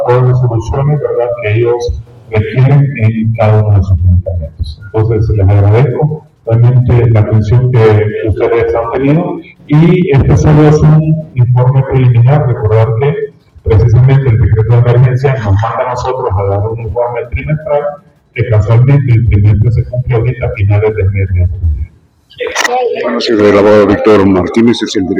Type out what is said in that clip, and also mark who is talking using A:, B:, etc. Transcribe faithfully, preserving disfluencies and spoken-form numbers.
A: todas las soluciones, ¿verdad?, que ellos requieren en cada uno de sus medicamentos. Entonces, les agradezco realmente la atención que ustedes han tenido y este solo es un informe preliminar. Recordar que precisamente el decreto de emergencia nos manda a nosotros a dar un informe trimestral que casualmente el trimestre se cumple ahorita a finales del mes de julio.
B: Bueno, sí, el abogado Víctor Martínez es el director